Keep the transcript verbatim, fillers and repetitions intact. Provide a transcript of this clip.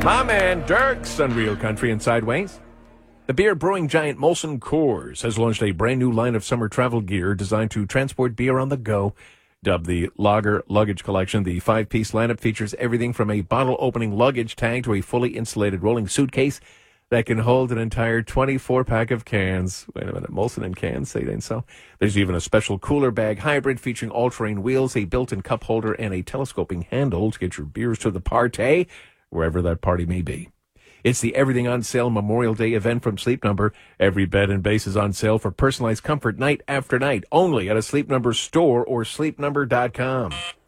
My man Dirk's Unreal Country and Sideways. The beer brewing giant Molson Coors has launched a brand new line of summer travel gear designed to transport beer on the go. Dubbed the Lager Luggage Collection, the five-piece lineup features everything from a bottle-opening luggage tag to a fully insulated rolling suitcase that can hold an entire twenty-four pack of cans. Wait a minute, Molson in cans, say it ain't so. There's even a special cooler bag hybrid featuring all-terrain wheels, a built-in cup holder, and a telescoping handle to get your beers to the party, wherever that party may be. It's the Everything on Sale Memorial Day event from Sleep Number. Every bed and base is on sale for personalized comfort night after night, only at a Sleep Number store or sleep number dot com.